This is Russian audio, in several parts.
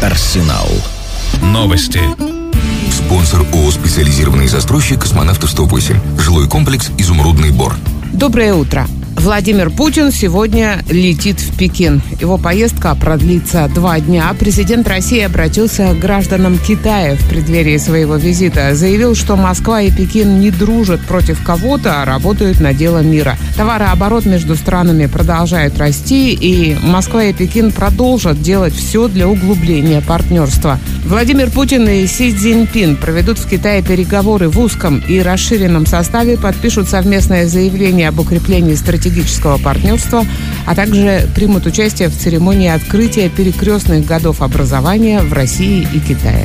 Арсенал. Новости. Спонсор ООО «Специализированный застройщик Космонавтов 108». Жилой комплекс «Изумрудный Бор». Доброе утро. Владимир Путин сегодня летит в Пекин. Его поездка продлится 2 дня. Президент России обратился к гражданам Китая в преддверии своего визита. Заявил, что Москва и Пекин не дружат против кого-то, а работают на дело мира. Товарооборот между странами продолжает расти, и Москва и Пекин продолжат делать все для углубления партнерства. Владимир Путин и Си Цзиньпин проведут в Китае переговоры в узком и расширенном составе, подпишут совместное заявление об укреплении стратегического партнерства, а также примут участие в церемонии открытия перекрестных годов образования в России и Китае.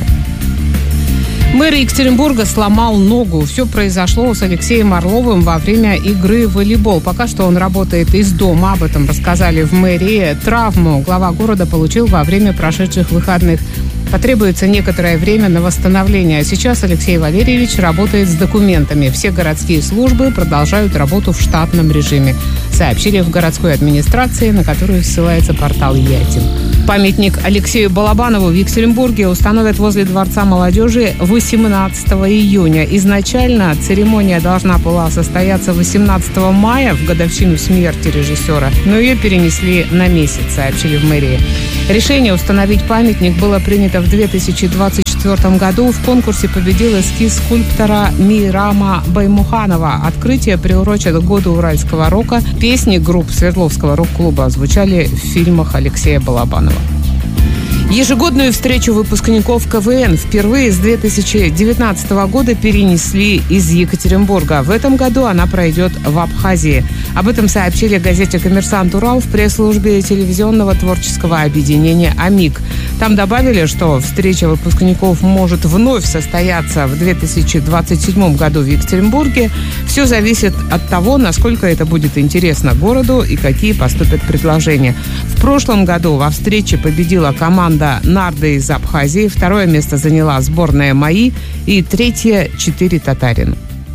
Мэр Екатеринбурга сломал ногу. Все произошло с Алексеем Орловым во время игры в волейбол. Пока что он работает из дома, об этом рассказали в мэрии. Травму глава города получил во время прошедших выходных. Потребуется некоторое время на восстановление. А сейчас Алексей Валерьевич работает с документами. Все городские службы продолжают работу в штатном режиме, сообщили в городской администрации, на которую ссылается портал Ятин. Памятник Алексею Балабанову в Екатеринбурге установят возле Дворца молодежи 18 июня. Изначально церемония должна была состояться 18 мая, в годовщину смерти режиссера, но ее перенесли на месяц, сообщили в мэрии. Решение установить памятник было принято в 2024 году. В конкурсе победил эскиз скульптора Мейрама Баймуханова. Открытие приурочено к году уральского рока. Песни групп Свердловского рок-клуба звучали в фильмах Алексея Балабанова. Ежегодную встречу выпускников КВН впервые с 2019 года перенесли из Екатеринбурга. В этом году она пройдет в Абхазии. Об этом сообщили газете «Коммерсант Урал» в пресс-службе телевизионного творческого объединения «Амик». Там добавили, что встреча выпускников может вновь состояться в 2027 году в Екатеринбурге. Все зависит от того, насколько это будет интересно городу и какие поступят предложения. В прошлом году во встрече победила команда «Нарды» из Абхазии, 2-е место заняла сборная «МАИ» и 3-е 4 татарина.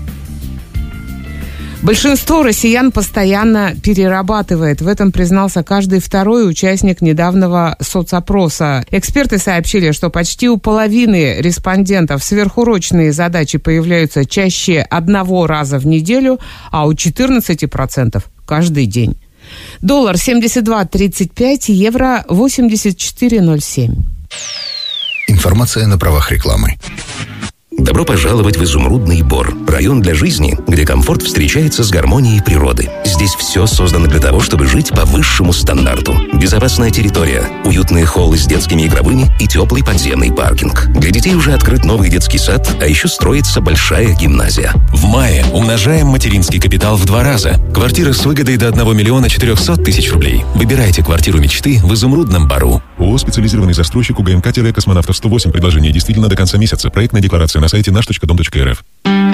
Большинство россиян постоянно перерабатывает. В этом признался каждый 2-й участник недавнего соцопроса. Эксперты сообщили, что почти у половины респондентов сверхурочные задачи появляются чаще 1 раза в неделю, а у 14% каждый день. Доллар 72.35, евро 84.07. Информация на правах рекламы. Добро пожаловать в Изумрудный Бор. Район для жизни, где комфорт встречается с гармонией природы. Здесь все создано для того, чтобы жить по высшему стандарту. Безопасная территория, уютные холлы с детскими игровыми и теплый подземный паркинг. Для детей уже открыт новый детский сад, а еще строится большая гимназия. В мае умножаем материнский капитал в 2 раза. Квартира с выгодой до 1 400 000 рублей. Выбирайте квартиру мечты в Изумрудном Бору. ООО «Специализированный застройщик УГМК-Космонавтов 108». Предложение действительно до конца месяца. Проектная декларация на сайте наш.дом.рф.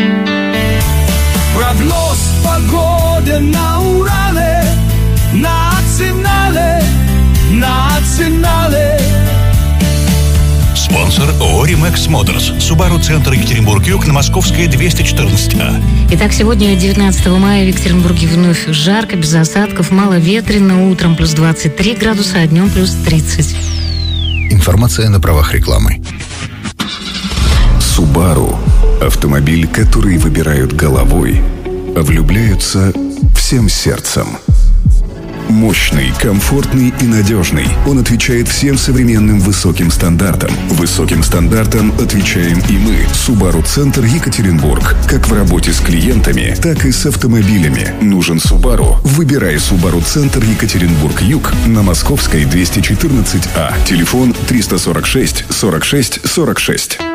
Прогноз погоды на Урале, национале. Спонсор ООО «Римэкс Моторс». Subaru Центр Екатеринбург-Юг на Московской 214А. Итак, сегодня, 19 мая, в Екатеринбурге вновь жарко, без осадков, мало ветрено. Утром плюс 23 градуса, а днем плюс 30. Информация на правах рекламы. Subaru – автомобиль, который выбирают головой, а влюбляются всем сердцем. Мощный, комфортный и надежный. Он отвечает всем современным высоким стандартам. Высоким стандартам отвечаем и мы. Subaru Центр Екатеринбург. Как в работе с клиентами, так и с автомобилями. Нужен Subaru? Выбирай Subaru Центр Екатеринбург-Юг на Московской 214А. Телефон 346 46 46.